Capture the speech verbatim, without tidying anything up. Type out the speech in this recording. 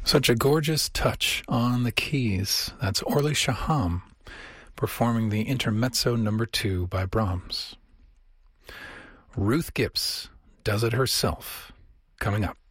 Such a gorgeous touch on the keys. That's Orly Shaham performing the Intermezzo number two by Brahms. Ruth Gibbs does it herself, coming up.